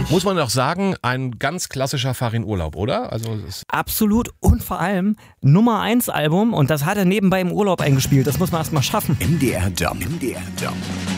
Muss man doch sagen, ein ganz klassischer Farin Urlaub, oder? Also Absolut und vor allem Nummer 1 Album und das hat er nebenbei im Urlaub eingespielt. Das muss man erst mal schaffen. MDR Jump.